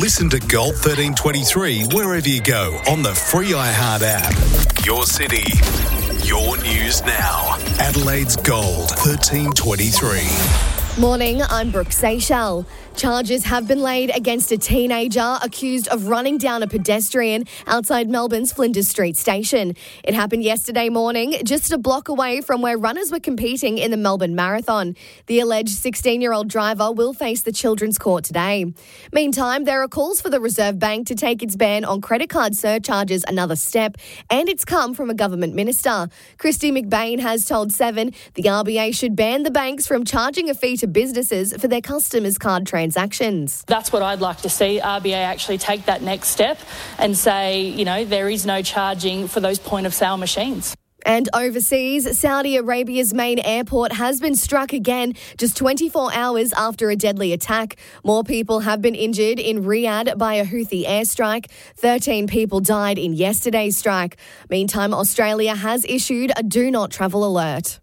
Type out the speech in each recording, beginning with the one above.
Listen to Gold 1323 wherever you go on the free iHeart app. Your city, your news now. Adelaide's Gold 1323. Morning, I'm Brooke Seychelles. Charges have been laid against a teenager accused of running down a pedestrian outside Melbourne's Flinders Street station. It happened yesterday morning, just a block away from where runners were competing in the Melbourne Marathon. The alleged 16-year-old driver will face the Children's Court today. Meantime, there are calls for the Reserve Bank to take its ban on credit card surcharges another step, and it's come from a government minister. Christy McBain has told Seven the RBA should ban the banks from charging a fee to businesses for their customers' card transactions. That's what I'd like to see, RBA actually take that next step and say, there is no charging for those point-of-sale machines. And overseas, Saudi Arabia's main airport has been struck again just 24 hours after a deadly attack. More people have been injured in Riyadh by a Houthi airstrike. 13 people died in yesterday's strike. Meantime, Australia has issued a do not travel alert.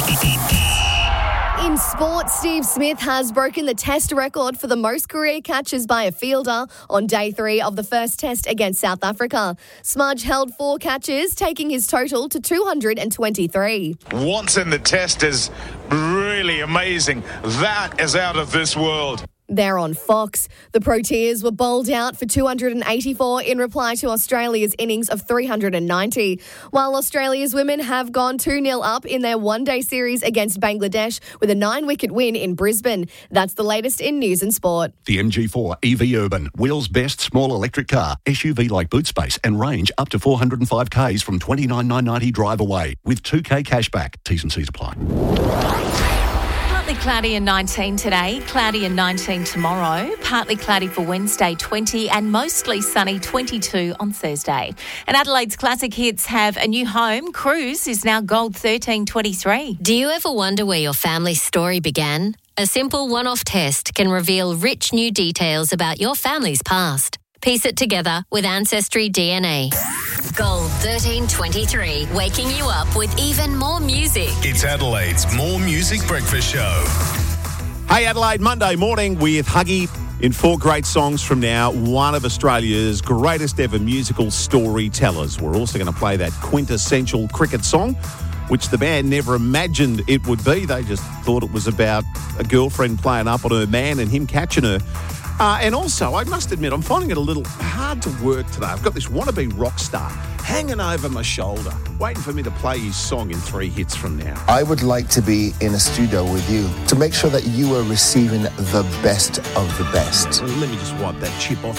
In sport, Steve Smith has broken the test record for the most career catches by a fielder on day 3 of the first test against South Africa. Smudge held 4 catches, taking his total to 223. What's in the test is really amazing. That is out of this world. They're on Fox. The Proteas were bowled out for 284 in reply to Australia's innings of 390, while Australia's women have gone 2-0 up in their one-day series against Bangladesh with a 9-wicket win in Brisbane. That's the latest in news and sport. The MG4 EV Urban, Wheels' best small electric car, SUV-like boot space and range up to 405 Ks from $29,990 drive away with 2K cashback. T's and C's apply. Partly cloudy and 19 today, cloudy and 19 tomorrow, partly cloudy for Wednesday 20 and mostly sunny 22 on Thursday. And Adelaide's classic hits have a new home. Cruise is now Gold 1323. Do you ever wonder where your family's story began? A simple one-off test can reveal rich new details about your family's past. Piece it together with Ancestry DNA. Gold 1323, waking you up with even more music. It's Adelaide's More Music Breakfast Show. Hey Adelaide, Monday morning with Huggy in 4 great songs from now, one of Australia's greatest ever musical storytellers. We're also going to play that quintessential cricket song, which the band never imagined it would be. They just thought it was about a girlfriend playing up on her man and him catching her. And also, I must admit, I'm finding it a little hard to work today. I've got this wannabe rock star hanging over my shoulder, waiting for me to play his song in 3 hits from now. I would like to be in a studio with you to make sure that you are receiving the best of the best. Let me just wipe that chip off.